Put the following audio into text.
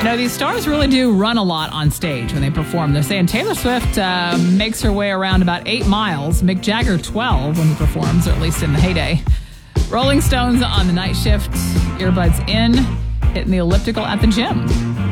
These stars really do run a lot on stage when they perform. They're saying Taylor Swift makes her way around about 8 miles. Mick Jagger 12 when he performs, or at least in the heyday. Rolling Stones on the night shift. Earbuds in, hitting the elliptical at the gym.